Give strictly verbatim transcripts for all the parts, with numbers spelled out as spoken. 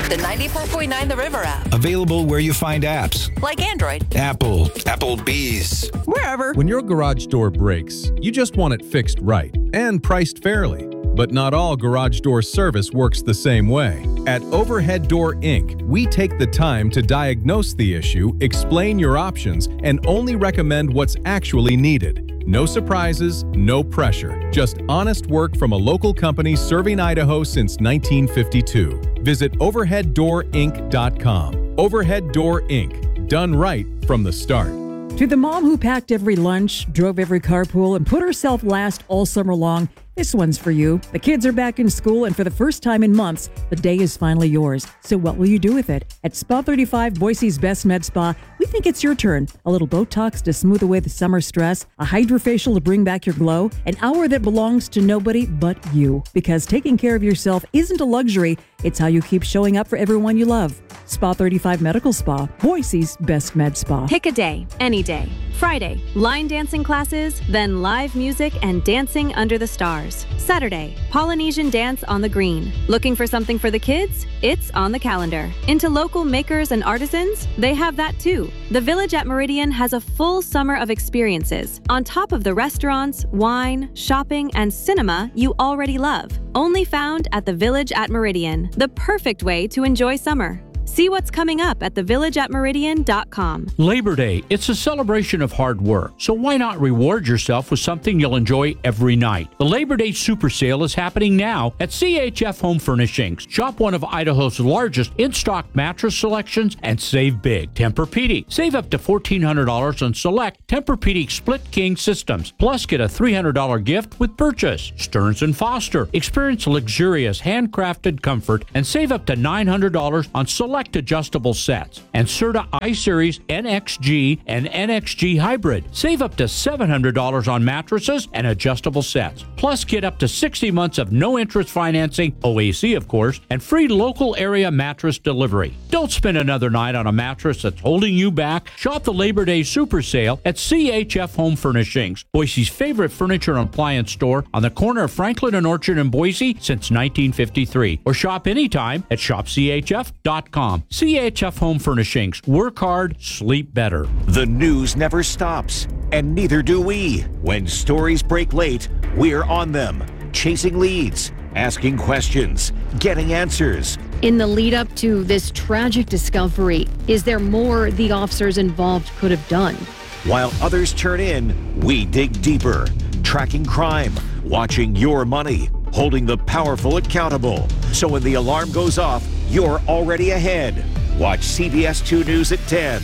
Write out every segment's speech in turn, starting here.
The ninety-four point nine The River app. Available where you find apps. Like Android. Apple, Applebee's. Wherever. When your garage door breaks, you just want it fixed right and priced fairly. But not all garage door service works the same way. At Overhead Door Incorporated, we take the time to diagnose the issue, explain your options, and only recommend what's actually needed. No surprises, no pressure. Just honest work from a local company serving Idaho since nineteen fifty-two. Visit overhead door inc dot com. Overhead Door Incorporated. Done right from the start. To the mom who packed every lunch, drove every carpool, and put herself last all summer long, this one's for you. The kids are back in school, and for the first time in months, the day is finally yours. So what will you do with it? At Spa thirty-five, Boise's Best Med Spa, we think it's your turn. A little Botox to smooth away the summer stress, a hydrofacial to bring back your glow, an hour that belongs to nobody but you. Because taking care of yourself isn't a luxury, it's how you keep showing up for everyone you love. Spa thirty-five Medical Spa, Boise's Best Med Spa. Pick a day, any day. Friday, line dancing classes, then live music and dancing under the stars. Saturday, Polynesian dance on the green. Looking for something for the kids? It's on the calendar. Into local makers and artisans? They have that too. The Village at Meridian has a full summer of experiences, on top of the restaurants, wine, shopping, and cinema you already love. Only found at the Village at Meridian, the perfect way to enjoy summer. See what's coming up at the village at meridian dot com. Labor Day, it's a celebration of hard work, so why not reward yourself with something you'll enjoy every night? The Labor Day Super Sale is happening now at C H F Home Furnishings. Shop one of Idaho's largest in-stock mattress selections and save big. Tempur-Pedic. Save up to fourteen hundred dollars on select Tempur-Pedic Split King systems, plus get a three hundred dollars gift with purchase. Stearns and Foster. Experience luxurious handcrafted comfort and save up to nine hundred dollars on select adjustable sets. And Serta iSeries N X G and N X G Hybrid. Save up to seven hundred dollars on mattresses and adjustable sets. Plus get up to sixty months of no interest financing, O A C of course, and free local area mattress delivery. Don't spend another night on a mattress that's holding you back. Shop the Labor Day Super Sale at C H F Home Furnishings, Boise's favorite furniture and appliance store on the corner of Franklin and Orchard in Boise since nineteen fifty-three. Or shop anytime at shop c h f dot com. C H F Home Furnishings. Work hard, sleep better. The news never stops, and neither do we. When stories break late, we're on them, chasing leads, asking questions, getting answers. In the lead up to this tragic discovery, is there more the officers involved could have done? While others turn in, we dig deeper, tracking crime, watching your money, holding the powerful accountable. So when the alarm goes off, you're already ahead. Watch C B S two News at ten.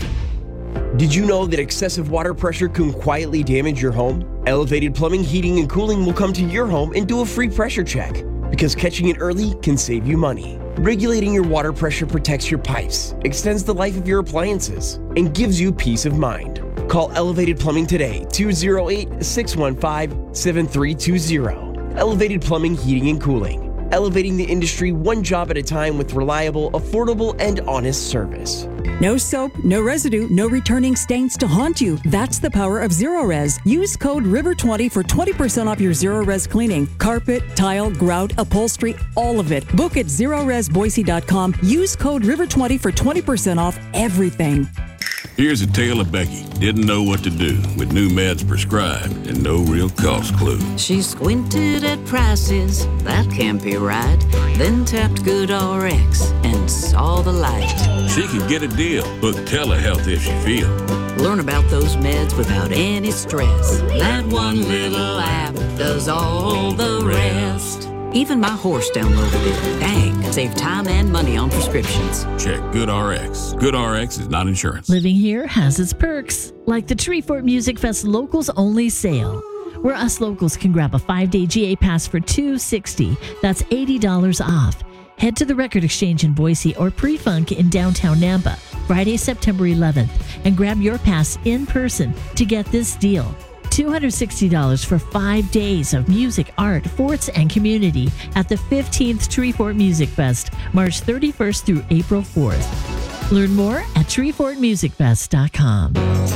Did you know that excessive water pressure can quietly damage your home? Elevated Plumbing, Heating, and Cooling will come to your home and do a free pressure check, because catching it early can save you money. Regulating your water pressure protects your pipes, extends the life of your appliances, and gives you peace of mind. Call Elevated Plumbing today, two oh eight, six one five, seven three two zero. Elevated Plumbing, Heating, and Cooling. Elevating the industry one job at a time with reliable, affordable, and honest service. No soap, no residue, no returning stains to haunt you. That's the power of Zero-Res. Use code river twenty for twenty percent off your Zero-Res cleaning. Carpet, tile, grout, upholstery, all of it. Book at zero res boise dot com. Use code river twenty for twenty percent off everything. Here's a tale of Becky. Didn't know what to do with new meds prescribed and no real cost clue. She squinted at prices, that can't be right. Then tapped GoodRx and saw the light. She could get a deal. Book telehealth if she feel. Learn about those meds without any stress. That one little app does all the rest. Even my horse downloaded it. Dang, save time and money on prescriptions. Check GoodRx. GoodRx is not insurance. Living here has its perks, like the Treefort Music Fest Locals Only Sale, where us locals can grab a five-day G A pass for two hundred sixty dollars. That's eighty dollars off. Head to the Record Exchange in Boise or Pre-Funk in downtown Nampa, Friday, September eleventh, and grab your pass in person to get this deal. two hundred sixty dollars for five days of music, art, forts, and community at the fifteenth Treefort Music Fest, March thirty-first through April fourth. Learn more at treefort music fest dot com.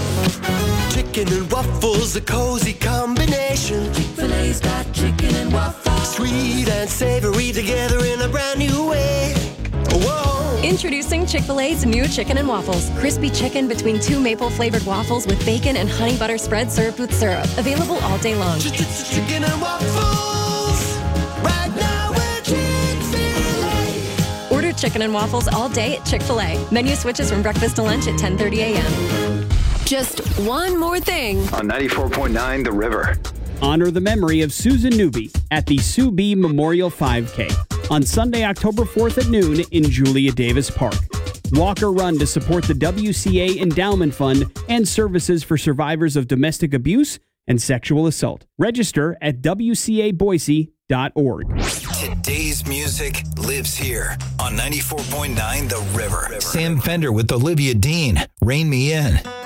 Chicken and waffles, a cozy combination. Chick-fil-A's got chicken and waffles. Sweet and savory together in a brand new way. Whoa. Introducing Chick-fil-A's new chicken and waffles. Crispy chicken between two maple-flavored waffles with bacon and honey butter spread served with syrup. Available all day long. Chicken and waffles. Right now we're Chick-fil-A. Order chicken and waffles all day at Chick-fil-A. Menu switches from breakfast to lunch at ten thirty a.m. Just one more thing. On ninety-four point nine The River. Honor the memory of Susan Newby at the Sue B Memorial five K on Sunday, October fourth at noon in Julia Davis Park. Walk or run to support the W C A Endowment Fund and services for survivors of domestic abuse and sexual assault. Register at w c a boise dot org. Today's music lives here on ninety-four point nine The River. Sam Fender with Olivia Dean, Rein Me In.